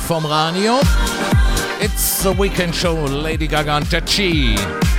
vom Radio. It's the Weekend Show, Lady Gaga und Tachi.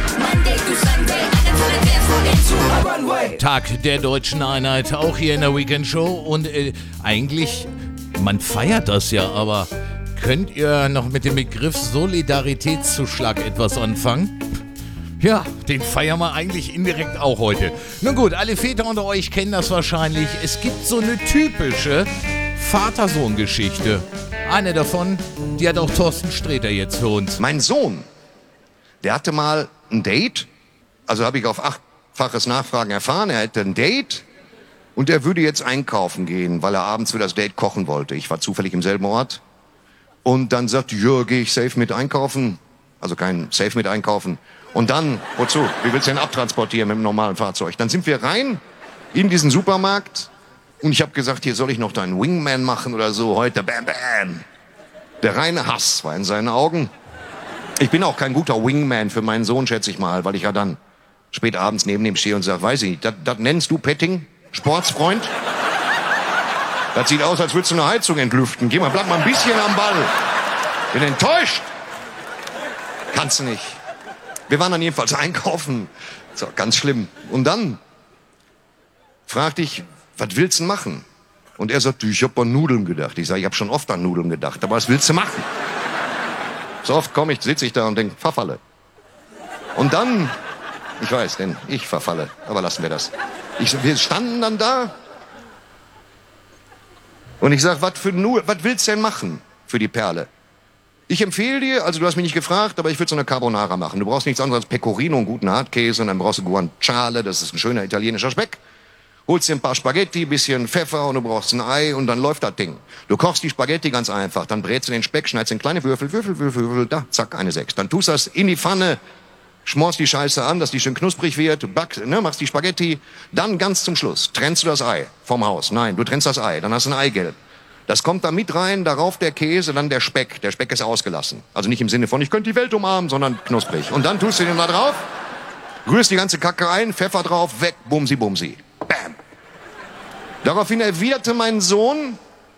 Tag der Deutschen Einheit, auch hier in der Weekend Show. Und eigentlich, man feiert das ja, aber könnt ihr noch mit dem Begriff Solidaritätszuschlag etwas anfangen? Ja, den feiern wir eigentlich indirekt auch heute. Nun gut, alle Väter unter euch kennen das wahrscheinlich. Es gibt so eine typische Vater-Sohn-Geschichte. Eine davon, die hat auch Thorsten Sträter jetzt für uns. Mein Sohn, der hatte mal ein Date, also habe ich auf 8-faches Nachfragen erfahren, er hätte ein Date und er würde jetzt einkaufen gehen, weil er abends für das Date kochen wollte. Ich war zufällig im selben Ort und dann sagte, ja, gehe ich safe mit einkaufen, also kein safe mit einkaufen. Und dann, wozu? Wie willst du denn abtransportieren mit einem normalen Fahrzeug? Dann sind wir rein in diesen Supermarkt und ich habe gesagt, hier soll ich noch deinen Wingman machen oder so heute. Bam, bam. Der reine Hass war in seinen Augen. Ich bin auch kein guter Wingman für meinen Sohn, schätze ich mal, weil ich ja dann spät abends neben ihm stehe und sage, weiß ich, das nennst du Petting? Sportsfreund? Das sieht aus, als würdest du eine Heizung entlüften. Geh mal, bleib mal ein bisschen am Ball. Bin enttäuscht. Kannst du nicht. Wir waren dann jedenfalls einkaufen. So, ganz schlimm. Und dann fragte ich, was willst du machen? Und er sagte, ich hab an Nudeln gedacht. Ich sage, ich habe schon oft an Nudeln gedacht, aber was willst du machen? So oft sitze ich da und denke, verfalle. Und dann, ich weiß, denn ich verfalle, aber lassen wir das. Wir standen dann da und ich sage, was willst du denn machen für die Perle? Ich empfehle dir, also du hast mich nicht gefragt, aber ich würde so eine Carbonara machen. Du brauchst nichts anderes als Pecorino, einen guten Hartkäse und dann brauchst du Guanciale, das ist ein schöner italienischer Speck. Holst dir ein paar Spaghetti, bisschen Pfeffer und du brauchst ein Ei und dann läuft das Ding. Du kochst die Spaghetti ganz einfach, dann brätst du den Speck, schneidest in kleine Würfel, da, zack, eine 6. Dann tust du das in die Pfanne, schmorst die Scheiße an, dass die schön knusprig wird, machst die Spaghetti, dann ganz zum Schluss trennst du das Ei vom Haus. Nein, du trennst das Ei, dann hast du ein Eigelb. Das kommt da mit rein, darauf der Käse, dann der Speck. Der Speck ist ausgelassen. Also nicht im Sinne von, ich könnte die Welt umarmen, sondern knusprig. Und dann tust du den da drauf, rührst die ganze Kacke ein, Pfeffer drauf, weg, bumsi, bumsi. Bam. Daraufhin erwiderte mein Sohn,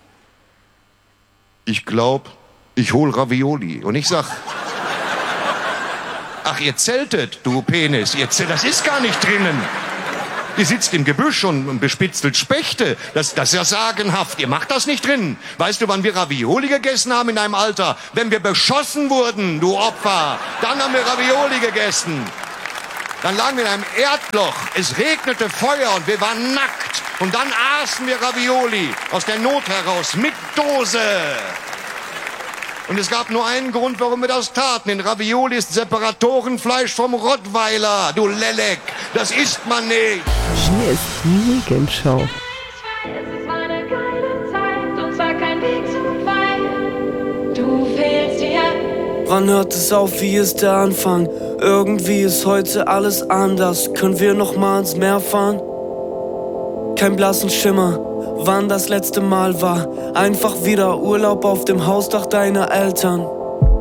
ich glaub, ich hol Ravioli. Und ich sag, ach, ihr zeltet, du Penis, das ist gar nicht drinnen. Ihr sitzt im Gebüsch und bespitzelt Spechte. Das ist ja sagenhaft. Ihr macht das nicht drin. Weißt du, wann wir Ravioli gegessen haben in deinem Alter? Wenn wir beschossen wurden, du Opfer. Dann haben wir Ravioli gegessen. Dann lagen wir in einem Erdloch. Es regnete Feuer und wir waren nackt. Und dann aßen wir Ravioli aus der Not heraus mit Dose. Und es gab nur einen Grund, warum wir das taten. In Ravioli ist Separatorenfleisch vom Rottweiler, du Lelek. Das isst man nicht. Hier ist die Weekend Show. Es war eine geile Zeit und zwar kein Weg zu weit. Du fehlst hier. Wann hört es auf, wie ist der Anfang? Irgendwie ist heute alles anders. Können wir noch mal ins Meer fahren? Kein blassen Schimmer, wann das letzte Mal war. Einfach wieder Urlaub auf dem Hausdach deiner Eltern.